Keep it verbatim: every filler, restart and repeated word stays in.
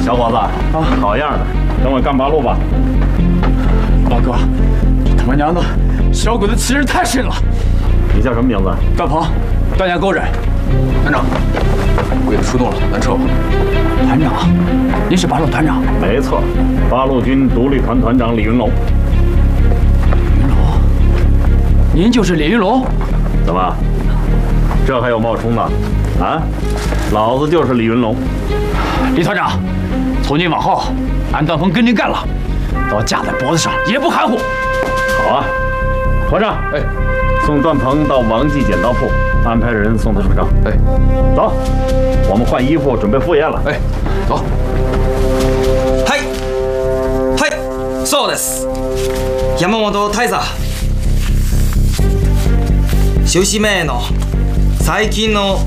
小伙子啊，好样的，跟我干八路吧。 老哥，这他妈娘的，小鬼子欺人太甚了。 你叫什么名字？ 段鹏，段家沟人。团长，鬼子出动了，咱撤吧。团长，您是八路团长？ 没错，八路军独立团团长李云龙。 云龙，您就是李云龙？ 怎么，这还有冒充的？啊，老子就是李云龙。 李团长，从今往后，俺段鹏跟您干了，刀架在脖子上也不含糊。 好啊，团长，哎，送段鹏到王记剪刀铺，安排人送他出城。 哎， 走，我们换衣服，准备赴宴了。 哎，走。 はい、はい、そうです。山本大佐。吉めの最近の